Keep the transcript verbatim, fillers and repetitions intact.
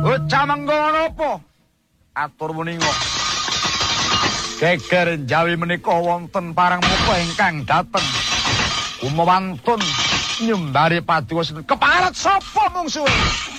Bocah mengkono apa? Atur meninga. Geger Jawi menika wonten parang muka ingkang dateng. Kumawantun nyembari paduka keparat sapa mungsuhe?